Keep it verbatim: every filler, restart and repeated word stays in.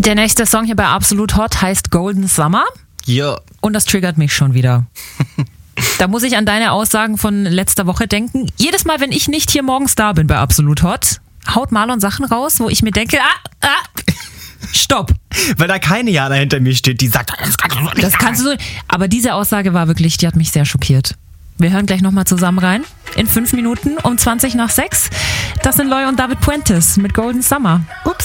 Der nächste Song hier bei Absolut Hot heißt Golden Summer. Ja. Und das triggert mich schon wieder. Da muss ich an deine Aussagen von letzter Woche denken. Jedes Mal, wenn ich nicht hier morgens da bin bei Absolut Hot, haut Marlon Sachen raus, wo ich mir denke, ah, ah, stopp. Weil da keine Jana hinter mir steht, die sagt, das kannst du so nicht Das kannst du so. Aber diese Aussage war wirklich, die hat mich sehr schockiert. Wir hören gleich nochmal zusammen rein. In fünf Minuten um zwanzig nach sechs. Das sind Loy und David Puentes mit Golden Summer. Ups.